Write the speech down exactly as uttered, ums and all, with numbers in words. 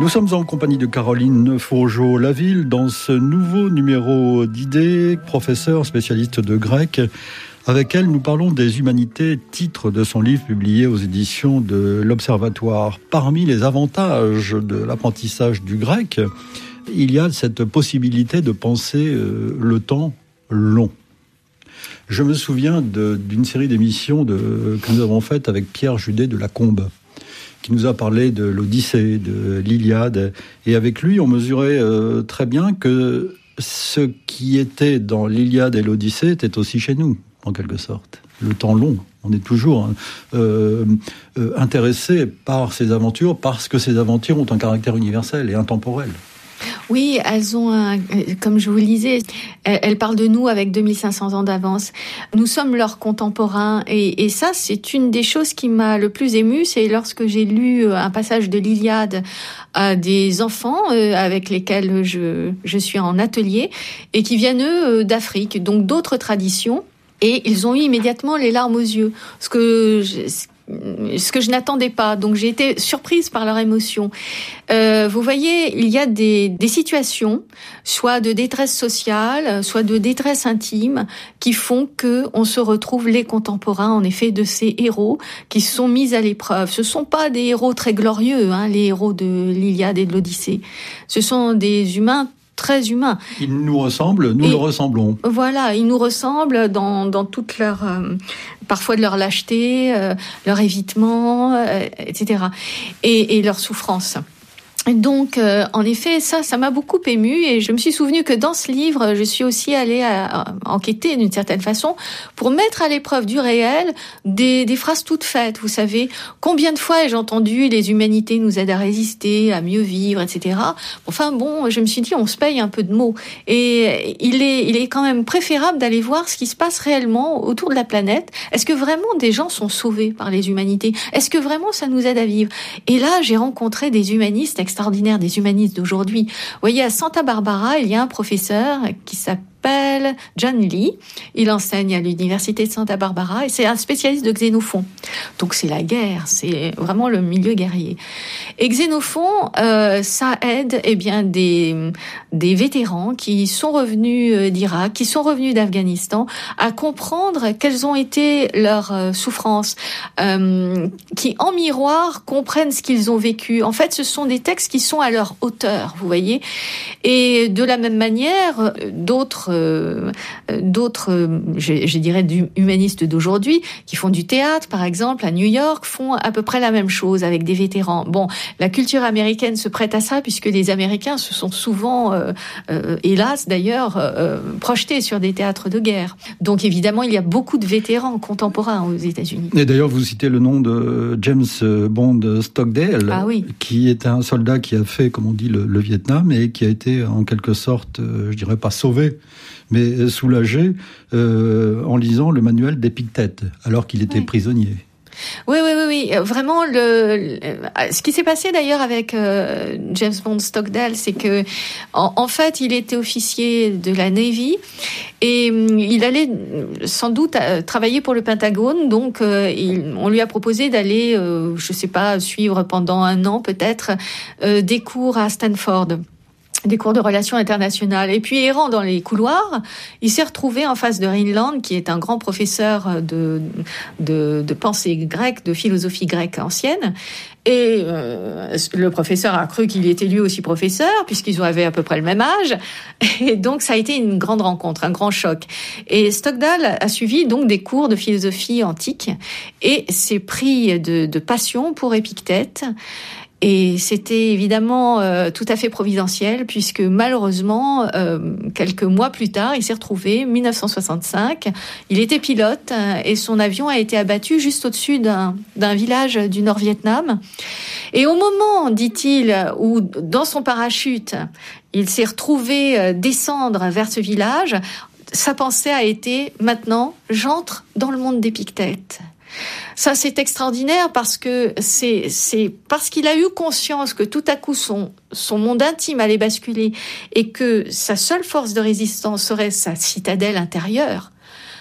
Nous sommes en compagnie de Caroline Fourgeau-Laville dans ce nouveau numéro d'Idées, professeure spécialiste de grec. Avec elle, nous parlons des humanités, titre de son livre publié aux éditions de l'Observatoire. Parmi les avantages de l'apprentissage du grec, il y a cette possibilité de penser euh, le temps long. Je me souviens de, d'une série d'émissions de, que nous avons faites avec Pierre Judet de Lacombe, qui nous a parlé de l'Odyssée, de l'Iliade. Et avec lui, on mesurait euh, très bien que ce qui était dans l'Iliade et l'Odyssée était aussi chez nous, en quelque sorte. Le temps long. On est toujours euh, euh, intéressé par ces aventures parce que ces aventures ont un caractère universel et intemporel. Oui, elles ont un, comme je vous le disais, elles, elles parlent de nous avec deux mille cinq cents ans d'avance. Nous sommes leurs contemporains et, et ça, c'est une des choses qui m'a le plus émue, c'est lorsque j'ai lu un passage de l'Iliade à des enfants euh, avec lesquels je, je suis en atelier et qui viennent, eux, d'Afrique, donc d'autres traditions. Et ils ont eu immédiatement les larmes aux yeux. Ce que je, ce que je n'attendais pas. Donc j'ai été surprise par leur émotion. Euh, vous voyez, il y a des, des situations, soit de détresse sociale, soit de détresse intime, qui font que on se retrouve les contemporains, en effet, de ces héros qui sont mis à l'épreuve. Ce sont pas des héros très glorieux, hein, les héros de l'Iliade et de l'Odyssée. Ce sont des humains très humains. Ils nous ressemblent, nous et, le ressemblons. Voilà, ils nous ressemblent dans, dans toute leur, euh, parfois de leur lâcheté, euh, leur évitement, euh, et cetera. Et, et leur souffrance. Donc, euh, en effet, ça, ça m'a beaucoup émue et je me suis souvenu que dans ce livre, je suis aussi allée à, à enquêter d'une certaine façon pour mettre à l'épreuve du réel des, des phrases toutes faites. Vous savez, combien de fois ai-je entendu les humanités nous aident à résister, à mieux vivre, et cetera. Enfin bon, je me suis dit, on se paye un peu de mots et il est, il est quand même préférable d'aller voir ce qui se passe réellement autour de la planète. Est-ce que vraiment des gens sont sauvés par les humanités? Est-ce que vraiment ça nous aide à vivre? Et là, j'ai rencontré des humanistes extraordinaire des humanistes d'aujourd'hui. Vous voyez, à Santa Barbara, il y a un professeur qui s'appelle John Lee. Il enseigne à l'université de Santa Barbara et c'est un spécialiste de Xénophon. Donc c'est la guerre, c'est vraiment le milieu guerrier. Et Xénophon, euh, ça aide eh bien des des vétérans qui sont revenus d'Irak, qui sont revenus d'Afghanistan, à comprendre quelles ont été leurs euh, souffrances, euh, qui en miroir comprennent ce qu'ils ont vécu. En fait, ce sont des textes qui sont à leur hauteur, vous voyez. Et de la même manière, d'autres Euh, d'autres, euh, je, je dirais, humanistes d'aujourd'hui, qui font du théâtre, par exemple, à New York, font à peu près la même chose avec des vétérans. Bon, la culture américaine se prête à ça, puisque les Américains se sont souvent, euh, euh, hélas d'ailleurs, euh, projetés sur des théâtres de guerre. Donc évidemment, il y a beaucoup de vétérans contemporains aux États-Unis. Et d'ailleurs, vous citez le nom de James Bond Stockdale, ah oui. qui était un soldat qui a fait, comme on dit, le, le Vietnam, et qui a été en quelque sorte, euh, je dirais pas sauvé, mais soulagé euh, en lisant le manuel d'Épictète, alors qu'il était oui. prisonnier. Oui, oui, oui, oui. Vraiment, le, le ce qui s'est passé d'ailleurs avec euh, James Bond Stockdale, c'est que, en, en fait, il était officier de la Navy et il allait sans doute travailler pour le Pentagone. Donc, euh, il, on lui a proposé d'aller, euh, je sais pas, suivre pendant un an peut-être euh, des cours à Stanford. Des cours de relations internationales. Et puis, errant dans les couloirs, il s'est retrouvé en face de Heinlein, qui est un grand professeur de, de, de pensée grecque, de philosophie grecque ancienne. Et euh, le professeur a cru qu'il était lui aussi professeur, puisqu'ils avaient à peu près le même âge. Et donc, ça a été une grande rencontre, un grand choc. Et Stockdale a suivi donc des cours de philosophie antique et s'est pris de, de passion pour Épictète. Et c'était évidemment euh, tout à fait providentiel, puisque malheureusement, euh, quelques mois plus tard, il s'est retrouvé, dix-neuf cent soixante-cinq, il était pilote euh, et son avion a été abattu juste au-dessus d'un, d'un village du Nord-Vietnam. Et au moment, dit-il, où dans son parachute, il s'est retrouvé euh, descendre vers ce village, sa pensée a été, maintenant, j'entre dans le monde d'Épictète. Ça, c'est extraordinaire parce que c'est, c'est parce qu'il a eu conscience que tout à coup son, son monde intime allait basculer et que sa seule force de résistance serait sa citadelle intérieure.